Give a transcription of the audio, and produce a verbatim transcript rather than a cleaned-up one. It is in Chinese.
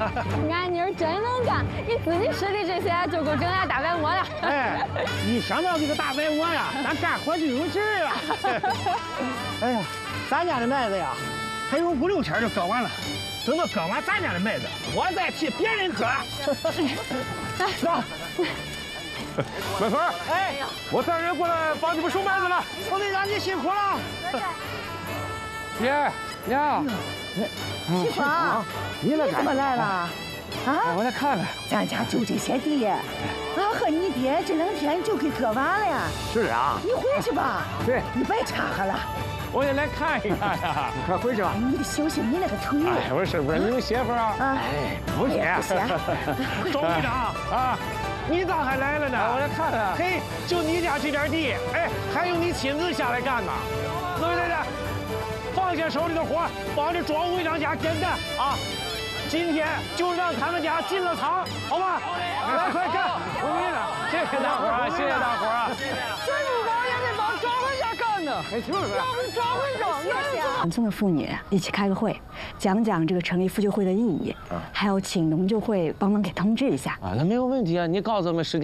俺妮儿真能干，你自己吃的这些就够整俺大白馍了。 哎，一想到这个大白馍呀，咱干活就有劲儿啊。哎呀，咱家的麦子呀，还有五六天就割完了。等到割完咱家的麦子，我再替别人割。 来， 走。 麦芬， 哎， 我带人过来帮你们收麦子了。 兄弟长，你辛苦了。 爷娘， 启芳，你怎么来了？啊， 我来看看。 咱家就这些地，俺和你爹这两天就给割完了呀。 是啊。 你回去吧。 对。 你别掺和了。 我也来看一看呀。快回去吧。 你得小心你那个腿。 哎，我是不是你们媳妇啊？ 哎， 不是。 周队长啊。你咋还来了呢？ 我来看看。 嘿，就你家这点地，哎，还用你亲自下来干呢？对对对，放下手里的活，帮着庄会长家简单啊！今天就让他们家进了仓，好吧？来，快干！不迷了，谢谢大伙啊，谢谢大伙啊！ 这路高也得帮庄会家干呢， 没就是。 要不庄会长那样。 农村的妇女一起开个会，讲讲这个成立妇救会的意义，还有请农救会帮忙给通知一下。 啊，那没有问题啊，你告诉我们时间。